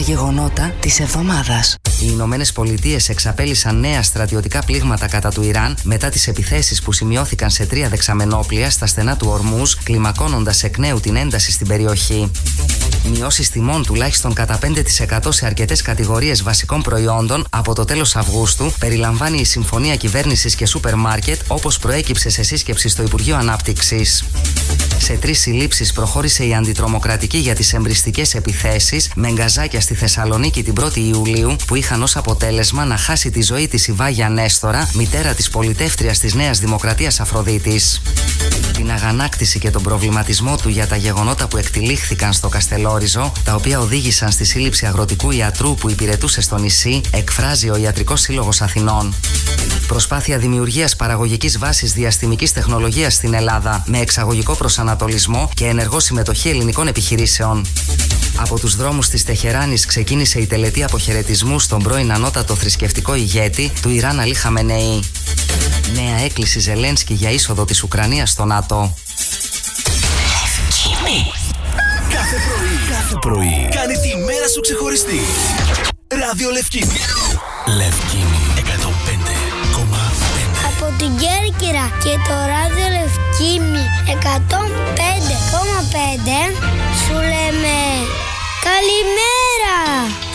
γεγονότα της εβδομάδας. Οι Ηνωμένες Πολιτείες εξαπέλυσαν νέα στρατιωτικά πλήγματα κατά του Ιράν μετά τις επιθέσεις που σημειώθηκαν σε 3 δεξαμενόπλια στα στενά του Ορμούζ, κλιμακώνοντας εκ νέου την ένταση στην περιοχή. Μειώσεις τιμών τουλάχιστον κατά 5% σε αρκετές κατηγορίες βασικών προϊόντων από το τέλος Αυγούστου περιλαμβάνει η Συμφωνία Κυβέρνησης και Σούπερ Μάρκετ, όπως προέκυψε σε σύσκεψη στο Υπουργείο Ανάπτυξης. Σε 3 συλλήψεις προχώρησε η αντιτρομοκρατική για τις εμπριστικές επιθέσεις με γκαζάκια στη Θεσσαλονίκη την 1η Ιουλίου, που είχαν ως αποτέλεσμα να χάσει τη ζωή της η Βάγια Νέστορα, μητέρα της πολιτεύτριας της Νέας Δημοκρατίας Αφροδίτης. Την αγανάκτηση και τον προβληματισμό του για τα γεγονότα που εκτυλίχθηκαν στο Καστελόριζο, τα οποία οδήγησαν στη σύλληψη αγροτικού ιατρού που υπηρετούσε στο νησί, εκφράζει ο Ιατρικός Σύλλογος Αθηνών. Προσπάθεια δημιουργίας παραγωγικής βάσης διαστημικής τεχνολογίας στην Ελλάδα, με εξαγωγικό προσανατολισμό και ενεργό συμμετοχή ελληνικών επιχειρήσεων. Από τους δρόμους της Τεχεράνης ξεκίνησε η τελετή αποχαιρετισμού στον πρώην ανώτατο θρησκευτικό ηγέτη του Ιράν Αλή Χαμενεή. Νέα έκκληση Ζελένσκι για είσοδο της Ουκρανίας στο ΝΑΤΟ. Κάθε πρωί κάνει τη μέρα σου ξεχωριστή. Ράδιο Λευκίνη. Λευκίνη 105,5. Από την Κέρκυρα και το Ράδιο Λευκίνη 105,5 σου λέμε καλημέρα.